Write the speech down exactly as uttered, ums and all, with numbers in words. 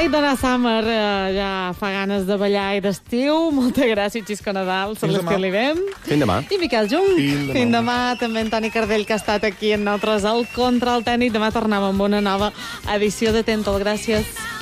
Ai, Donna Summer, eh, ja fa ganes de ballar i d'estiu. Moltes gràcies, Xisco Nadal, Celestí Olivem. Fins demà. I Miquel Jung. Fins demà. Fins demà. També Antoni Cardell, que ha estat aquí amb nosaltres al Contra el Tècnic. Demà tornem amb una nova edició de Tentol. Gràcies.